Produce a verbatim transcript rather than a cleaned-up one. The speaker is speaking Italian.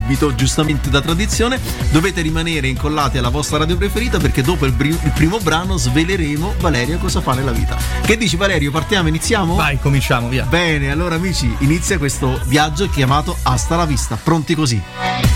subito, giustamente da tradizione. Dovete rimanere incollati alla vostra radio preferita, perché dopo il, bri- il primo brano sveleremo Valerio cosa fa nella vita. Che dici, Valerio? Partiamo, iniziamo? Vai, cominciamo, via. Bene, allora amici, inizia questo viaggio chiamato Hasta la vista. Pronti così?